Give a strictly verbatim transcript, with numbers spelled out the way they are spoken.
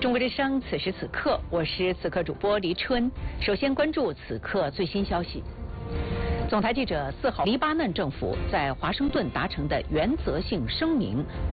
中国之声，此时此刻，我是此刻主播黎春。首先关注此刻最新消息。总台记者四号，黎巴嫩政府在华盛顿达成的原则性声明